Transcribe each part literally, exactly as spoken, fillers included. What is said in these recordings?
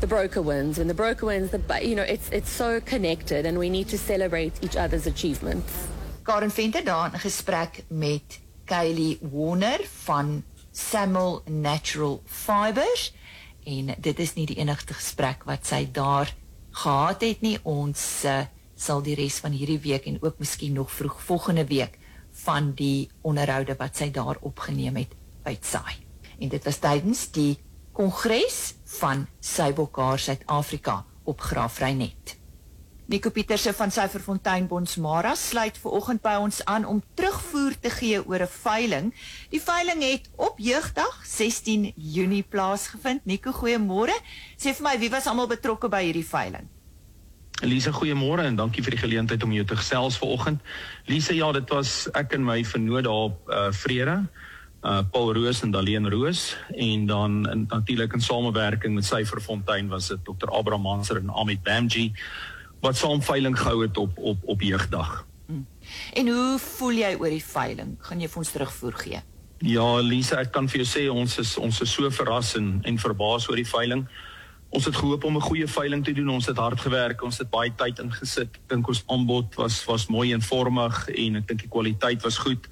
the broker wins. When the broker wins, the you know it's it's so connected, and we need to celebrate each other's achievements. Karen Venter daar in gesprek met Kylie Warner van Samuel Natural Fibers, en dit is nie die enigste gesprek wat sy daar gehad het nie. Ons uh, sal die res van hierdie week en ook miskien nog vroeg volgende week van die onderhoude wat sy daar opgeneem het uitsaai. En dit was tydens die Kongres van Sybokhaar Suid-Afrika op Graafrenet. Nico Pieterse van Syferfontein Bonsmara sluit vanoggend by ons aan om terugvoer te gee oor 'n veiling. Die veiling het op Jeugdag sestien Junie plaasgevind. Nico, goeiemôre. Sê vir my, wie was almal betrokke by hierdie veiling? Lisa, goeiemôre en dankie vir die geleentheid om jou te gesels vanoggend. Lisa, ja, dit was ek en my vernoot daar op uh, Vrede, uh, Paul Roos en Daleen Roos, en dan in, natuurlik in samewerking met Syferfontein was dit dokter Abraham Manser en Amit Bamji, wat saam veiling gehou het op, op, op Jeugdag. Hmm. En hoe voel jy oor die veiling? Gaan jy vir ons terugvoer gee? Ja, Lisa, ek kan vir jou sê, ons is, ons is so verras en, en verbaas oor die veiling. Ons het gehoop om 'n goeie veiling te doen, ons het hard gewerk, ons het baie tyd ingesit. Ek dink ons aanbod was, was mooi en vormig, en ek dink die kwaliteit was goed.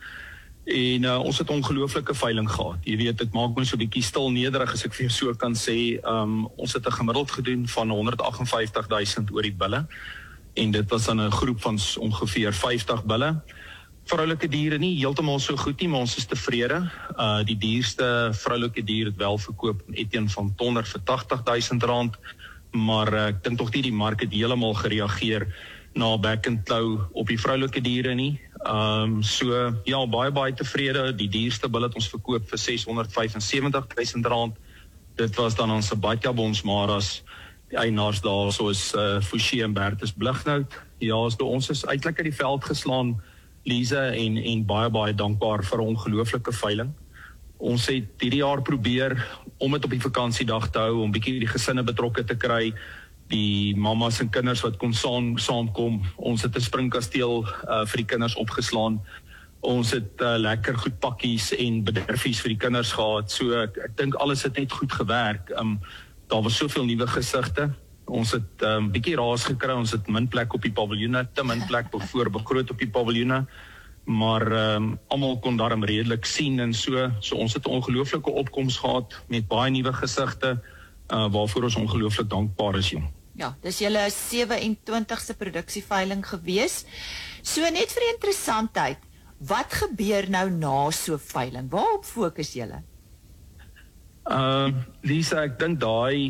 En uh, ons het 'n ongelooflike veiling gehad. Jy weet, dit maak my so 'n bietjie stil nederig as ek vir jou so kan sê. Um, ons het 'n gemiddeld gedoen van honderd agt en vyftig duisend oor die bulle. En dit was dan 'n groep van ongeveer vyftig bulle. Vroulike diere nie heeltemal so goed nie, maar ons is tevrede. Uh, die duurste vroulike dier het wel verkoop in Etienne van Tonder vir tagtig duisend rand. Maar uh, ek dink tog nie die mark het heeltemal gereageer na back and claw op die vroulike diere nie. Um, so ja, baie baie tevrede. Die duurste bil het ons verkoop vir seshonderd vyf en sewentig duisend rand. Dit was dan ons Sabatja Bonsmaras, die eienaars daar soos uh, Fouché en Bertus Blighnout. Ja, so ons is uiteindelik uit die veld geslaan, Lisa, en, en baie baie dankbaar vir 'n ongelooflike veiling. Ons het hierdie jaar probeer om dit op die vakansiedag te hou, om bietjie die gesinne betrokke te kry, die mamas en kinders wat kon saam, saamkom. Ons het 'n springkasteel uh, vir die kinders opgeslaan. Ons het uh, lekker goed pakkies en bederfies vir die kinders gehad. So ek, ek dink alles het net goed gewerk. Um, daar was soveel nuwe gesigte. Ons het 'n um, bietjie raas gekry. Ons het min plek op die paviljoene, te min plek voor begroot op die paviljoene. Maar um, almal kon daarom redelik sien en so. So ons het 'n ongelooflike opkoms gehad met baie nuwe gesigte. Uh, waarvoor ons ongelooflik dankbaar is, jong. Ja, dis julle sewe en twintigste produksieveiling gewees. So net vir die interessantheid, wat gebeur nou na so veiling? Waarop fokus julle? Uh, Lisa, ek dink daai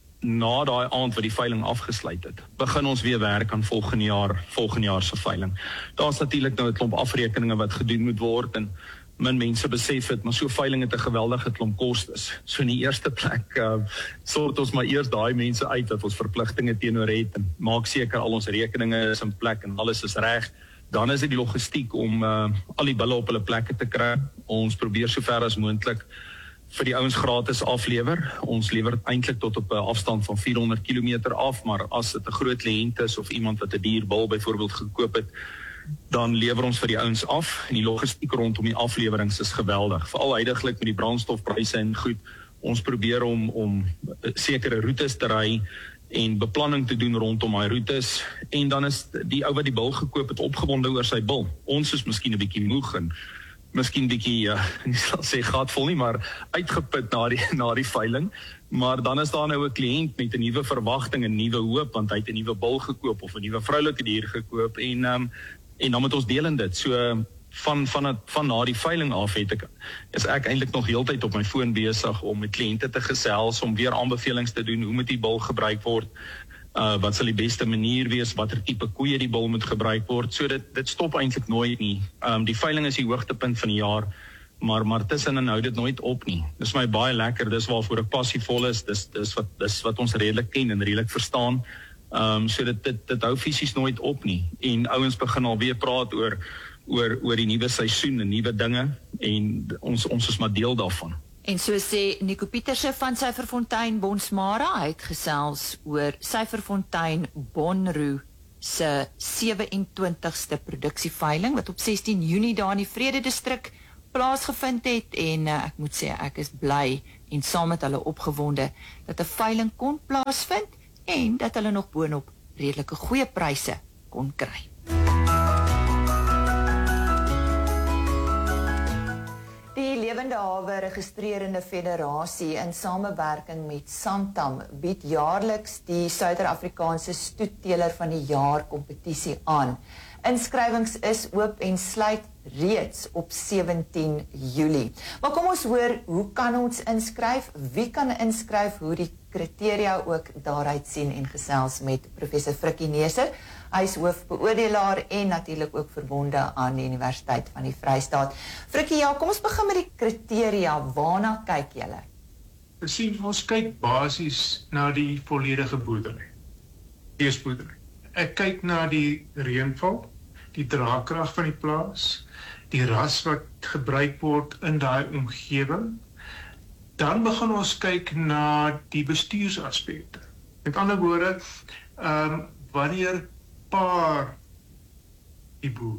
na daai aand wat die veiling afgesluit het, begin ons weer werk aan volgende jaar, volgende jaar se veiling. Daar's natuurlik nou 'n klomp afrekeninge wat gedoen moet word, en min mense besef het, maar so veiling het 'n geweldige klomp kostes. So in die eerste plek uh, sort ons maar eers daai mense uit wat ons verpligtinge teenoor het, en maak seker al ons rekeninge is in plek en alles is reg. Dan is dit die logistiek om uh, al die bulle op hulle plekke te kry. Ons probeer so ver as moontlik vir die ouens gratis aflewer. Ons lewer eintlik tot op 'n afstand van vierhonderd kilometer af, maar as dit 'n groot kliënt is of iemand wat 'n dierbul byvoorbeeld gekoop het, dan lewer ons vir die ouens af, en die logistiek rondom die aflewerings is geweldig. Veral huidiglik met die brandstofpryse en goed, ons probeer om, om sekere roetes te ry en beplanning te doen rondom my roetes, en dan is die ou wat die bil gekoop het opgewonde oor sy bil. Ons is miskien 'n bietjie moeg en miskien bietjie, uh, nie sal sê gatvol nie, maar uitgeput na die, na die veiling. Maar dan is daar nou 'n kliënt met 'n nuwe verwagting, 'n nuwe hoop, want hy het 'n nuwe bil gekoop of 'n nuwe vroulike dier gekoop, en um, en dan moet ons deel in dit. So van van het, van na die veiling af het ek is ek eintlik nog heeltyd op my foon besig om met kliënte te gesels, om weer aanbevelings te doen, hoe moet die bil gebruik word, uh, wat sal die beste manier wees, watter tipe koeie die bil moet gebruik word. So dit dit stop eintlik nooit nie. Um, die veiling is die hoogtepunt van die jaar, maar maar tussenin hou dit nooit op nie. Dis my baie lekker, dis waarvoor ek passievol is, dis dis wat dis wat ons redelik ken en redelik verstaan. Um, so dit, dit, dit hou fisies nooit op nie, en ouens begin al weer praat oor, oor, oor die nuwe seisoen en nuwe dinge, en ons, ons is maar deel daarvan. En so sê Nico Pieterse van Syferfontein Bonsmara, hy het gesels oor Syferfontein Bonroo se sewe en twintigste produksieveiling, wat op sestien Junie daar in die Vrede Distrik plaasgevind het, en uh, ek moet sê, ek is bly en saam met hulle opgewonde dat 'n veiling kon plaasvind en dat hulle nog boonop redelike goeie pryse kon kry. Die Lewende Hawe Registrerende Federasie in samewerking met Santam bied jaarliks die Suider-Afrikaanse Stoetteler van die Jaar kompetisie aan. Inskrywings is oop en sluit reeds op sewentien Julie. Maar kom ons hoor, hoe kan ons inskryf? Wie kan inskryf? Hoe die kriteria ook daaruit sien en gesels met professor Frikkie Neser. Hy is hoofbeoordelaar en natuurlik ook verbonde aan die Universiteit van die Vrystaat. Frikkie, ja, kom ons begin met die kriteria. Waarna kyk julle? Sien, ons kyk basies na die volledige boerdery. Eers boerdery. Ek kyk na die reënval, die draagkrag van die plaas, die ras wat gebruik word in daai omgewing. Dan begin ons kyk na die bestuursaspekte. Met ander woorde, um, wanneer paar die boer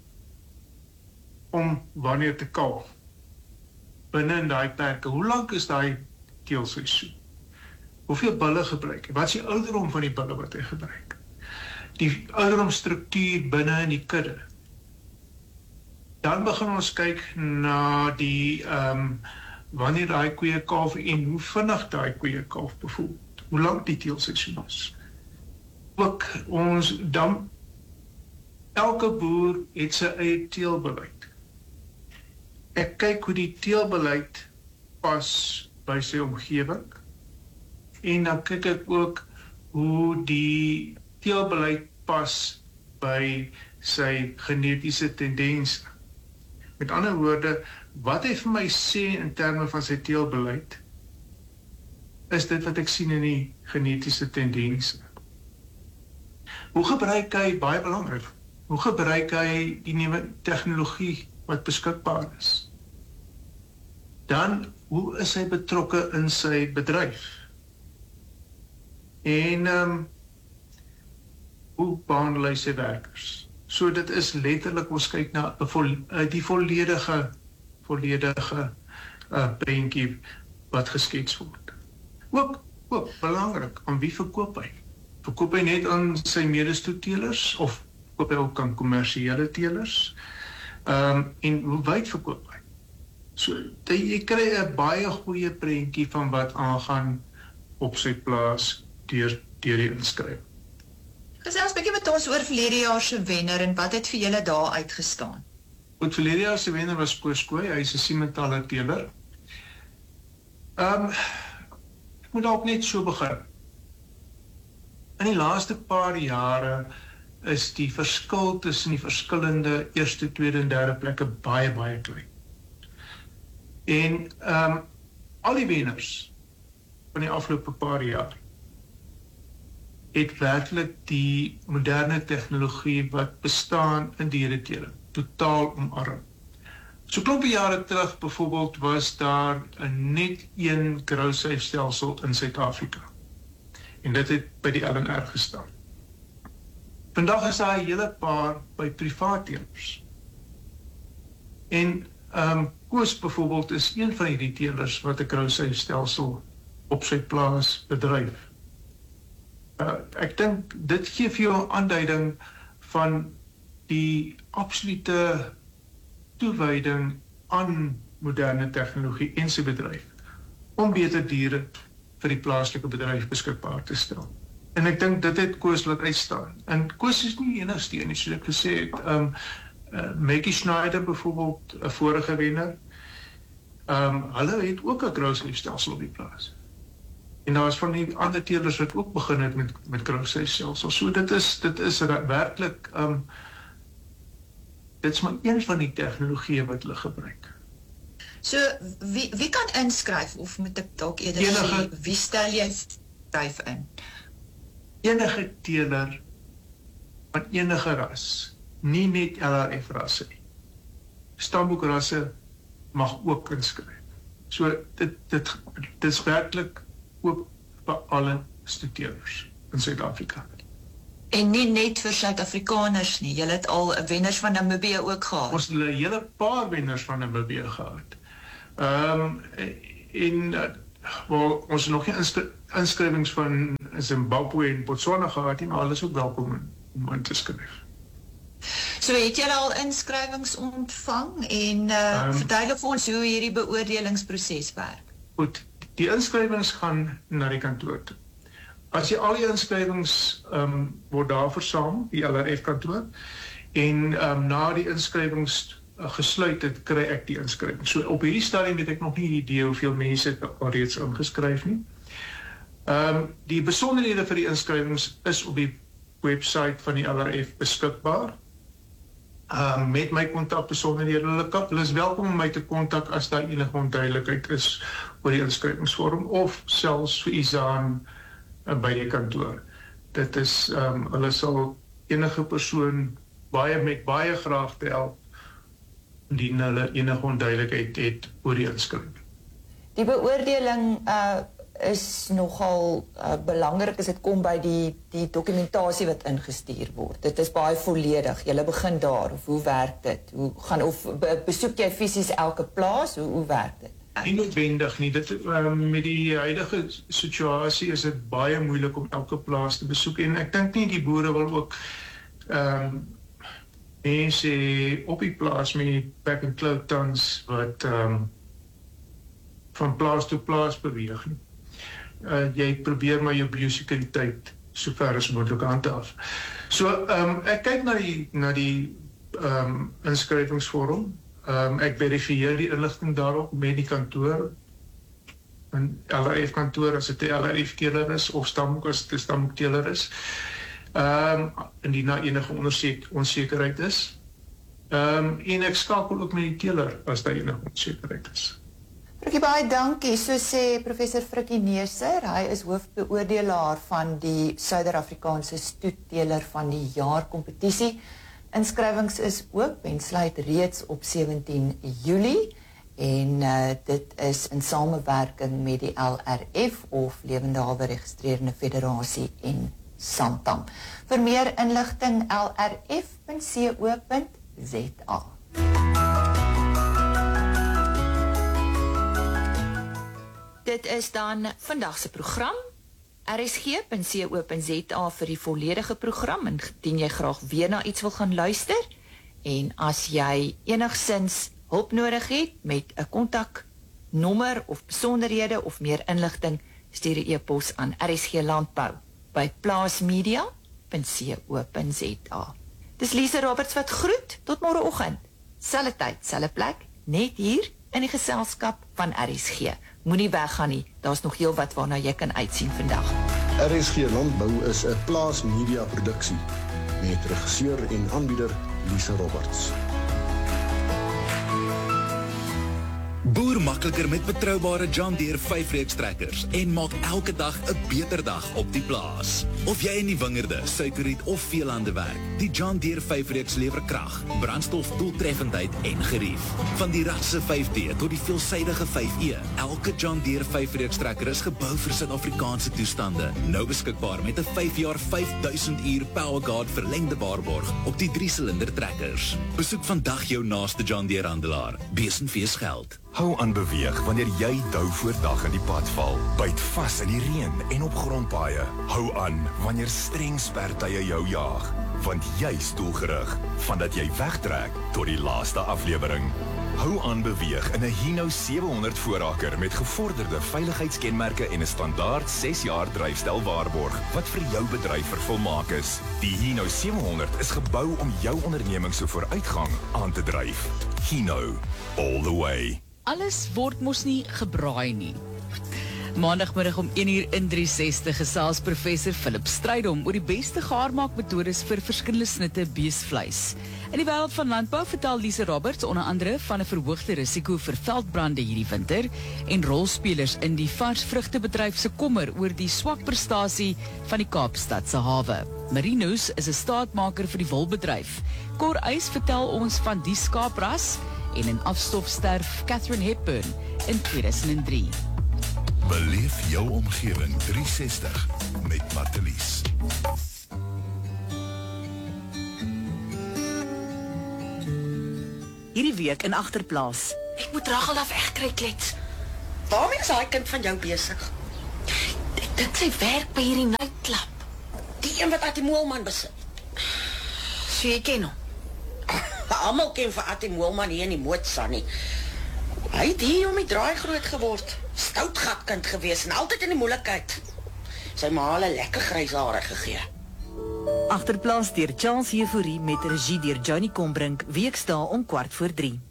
om wanneer te kalf binne in daai perke, hoe lank is daai teelseisoen? Hoeveel bulle gebruik hy? Wat is die ouderdom van die bulle wat hy gebruik? Die ouderdomstruktuur binne in die kudde. Dan begin ons kyk na die um, wanneer daai koeie kalf en hoe vinnig daai koeie kalf byvoorbeeld, hoe lank die teelseisoen is. Ook ons dan elke boer het sy eie teelbeleid. Ek kyk hoe die teelbeleid pas by sy omgewing en dan kyk ek ook hoe die teelbeleid pas by sy genetiese tendense. Met ander woorde, wat hy vir my sê in terme van sy teelbeleid, is dit wat ek sien in die genetiese tendense. Hoe gebruik hy, baie belangrik, hoe gebruik hy die nuwe tegnologie wat beskikbaar is? Dan, hoe is hy betrokke in sy bedryf? En um, hoe behandel hy sy werkers? So dit is letterlik, ons kyk na die volledige, volledige uh, prentjie wat geskets word. Ook, ook belangrik, aan wie verkoop hy? Verkoop hy net aan sy medestoettelers of verkoop hy ook aan kommersiële telers? Um, en hoe wyd verkoop hy? So, jy kry 'n baie goeie prentjie van wat aangaan op sy plaas deur, deur die inskrywing. Gesels bietjie met ons oor verlede jaar se wenner en wat het vir julle daar uitgestaan? Goed, verlede jaar se wenner was Kooskooi, hy is 'n Simmentaler teeler. Um, ek moet ook net so begin. In die laaste paar jare is die verskil tussen die verskillende eerste, tweede en derde plekke baie, baie klein. En um, al die wenners van die afgelope paar jaar het werklik die moderne tegnologie wat bestaan in diereteling totaal omarm. So klompie jare terug byvoorbeeld was daar 'n net een growsafe-stelsel in Suid-Afrika. En dit het by die L N R gestaan. Vandag is daar 'n hele paar by privaat teelers. En um, Koos byvoorbeeld is een van die teelers wat 'n growsafe-stelsel op sy plaas bedryf. Uh, ek dink dit gee vir jou 'n aanduiding van die absolute toewyding aan moderne tegnologie en sy bedryf om beter diere vir die plaaslike bedryf beskikbaar te stel. En ek dink dit het Koos laat uitstaan. En Koos is nie enigste een, soos ek gesê het, um, uh, Maggie Schneider byvoorbeeld, 'n vorige wenner, um, hulle het ook 'n growsafe-stelsel op die plaas. En daar is van die ander teelers wat ook begin het met, met growsafe-stelsels. So dit is, dit is werklik, um, dit is maar een van die tegnologieë wat hulle gebruik. So, wie, wie kan inskryf, of moet ek dalk eerder Enige, sê, wie stel jy skryf in? Enige teeler van enige ras, nie net L R F-rasse nie. Stamboekrasse mag ook inskryf. So, dit, dit, dit is werklik oop vir alle stoetelers in Suid-Afrika. En nie net vir Suid-Afrikaners nie, julle het al wenners van Namibië ook gehad. Ons het 'n hele paar wenners van Namibië gehad. Um, en uh, wel, ons het nog nie inskri inskrywings van Zimbabwe en Botswana gehad nie, maar hulle is ook welkom in, om in te skryf. So het julle al inskrywings ontvang en uh, Um, verduidelik vir ons hoe hierdie beoordelingsproses werk. Goed, die inskrywings gaan na die kantoor toe. As jy al die inskrywings um, word daar versamel, die L R F kantoor, en um, na die inskrywings uh, gesluit het, kry ek die inskrywings. So op hierdie stadium het ek nog nie die idee hoeveel mense al reeds ingeskryf nie. Um, die besonderhede vir die inskrywings is op die website van die L R F beskikbaar. Um, met my kontakbesonderhede, hulle, kan, hulle is welkom om my te kontak as daar enige onduidelikheid is oor die inskrywingsvorm of selfs vir Izaan uh, by die kantoor. Dit is, um, hulle sal enige persoon baie met baie graag te help indien hulle enige onduidelikheid het oor die inskrywing. Die beoordeling uh, is nogal uh, belangrik as dit kom by die, die dokumentasie wat ingestuur word. Dit is baie volledig. Jy begin daar, of hoe werk dit? Hoe gaan, of be, besoek jy fisies elke plaas? Hoe, hoe werk dit? Nie noodwendig nie. Dit, um, met die huidige situasie is dit baie moeilik om elke plaas te besoek. En ek dink nie die boere wil ook um, mense op die plaas met die pack and cloud tans wat um, van plaas tot plaas beweeg nie. Uh, jy probeer maar jou biosekuriteit so ver as moontlik aan te af. So, um, ek kyk na die, na die um, inskrywingsvorm. Um, ek verifieer die inligting daarop met die kantoor, een L R F kantoor as dit 'n L R F teeler is, of stamhoek as dit 'n stamhoek teeler is. Um, indien daar enige onsekerheid is. Um, en ek skakel ook met die teeler as daar enige onsekerheid is. Frikkie, baie dankie. So sê professor Frikkie Neser, hy is hoofbeoordelaar van die Suider-Afrikaanse stoetteler van die jaarkompetisie. Inskrywings is oop en sluit reeds op sewentien Julie en uh, dit is in samewerking met die L R F of Lewende Hawe Registrerende Federasie en Santam. Vir meer inligting L R F punt co punt za. Dit is dan vandag se program. R S G punt co punt za vir die volledige program en indien jy graag weer na iets wil gaan luister en as jy enigsins hulp nodig het met 'n kontaknommer of besonderhede of meer inligting, stuur 'n e-pos aan R S G Landbou by plaasmedia punt co punt za. Dis Lise Roberts wat groet tot môreoggend. Selfde tyd, selfde plek, net hier in die geselskap van R S G. Moenie weggaan nie, daar's nog heel wat waarna jy kan uitsien vandag. R S G Landbou is 'n Plaas Media produksie met regisseur en aanbieder Lise Roberts. Boer makliker met betroubare John Deere vyf reeks trekkers en maak elke dag 'n beter dag op die plaas. Of jy in die wingerde, suikerriet of veelande werk, die John Deere vyf reeks lewer krag, brandstof, doeltreffendheid en gerief. Van die ratse vyf D tot die veelsidige vyf E, elke John Deere vyf reeks trekker is gebou vir Suid-Afrikaanse toestande. Nou beskikbaar met 'n vyf jaar vyf duisend uur PowerGuard verlengde waarborg op die drie silinder trekkers. Besoek vandag jou naaste John Deere handelaar. Besenfees geld. Hou aan beweeg wanneer jy dou voor dag in die pad val. Byt vas in die reën en op grondpaaie. Hou aan wanneer streng spertye jou jaag. Want jy's doelgerig vandat jy wegtrek tot die laaste aflewering. Hou aan beweeg in 'n Hino sewe honderd voorraker met gevorderde veiligheidskenmerke en 'n standaard ses jaar dryfstyl waarborg wat vir jou bedryf vervolmaak is. Die Hino sewe honderd is gebou om jou onderneming se vooruitgang aan te dryf. Hino, all the way. Alles word mos nie gebraai nie. Maandagmiddag om een uur in drie sestig gesels professor Philip Strydom oor die beste gaarmaakmetodes vir verskillende snitte beesvleis. In die wêreld van landbou vertel Lise Roberts onder andere van 'n verhoogde risiko vir veldbrande hierdie winter en rolspelers in die varsvrugtebedryf se kommer oor die swak prestasie van die Kaapstad se hawe. Merinos is 'n staatmaker vir die wolbedryf. Cor Uys vertel ons van die skaapras en in afstof sterf Catherine Hepburn in tweeduisend drie. Beleef jou omgewing drie sestig met Martelies. Hierdie week in Agterplaas. Ek moet Rachel af wegkry, klets. Waarmee is daai kind van jou besig? Dit sy werk by hierdie nightclub. Die een wat Attie Moelman besit. So jy ken hom. Almal ken vir Attie Moelman hier in die Mootsan nie. Hy het hier om die draai groot geword. Stoutgatkind gewees en altyd in die moeilikheid. Sy ma het 'n lekker grys hare gegee. Agterplaas deur Charles Euphorie met regie deur Johnny Combrink, weksdae om kwart voor drie.